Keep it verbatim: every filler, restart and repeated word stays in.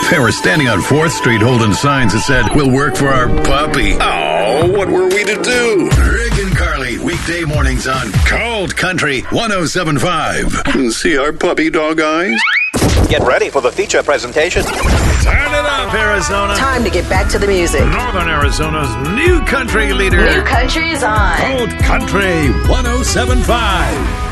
They were standing on fourth Street holding signs that said, "We'll work for our puppy." Oh, what were we to do? Rick and Carly, weekday mornings on Cold Country one oh seven point five. See our puppy dog eyes? Get ready for the feature presentation. Turn it up, Arizona. Time to get back to the music. Northern Arizona's new country leader. New country is on. Cold Country one oh seven point five.